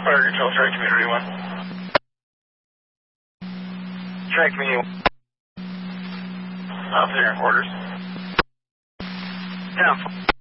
Fire Control, Track Community 1. Track Community 1. Officer, orders. 10.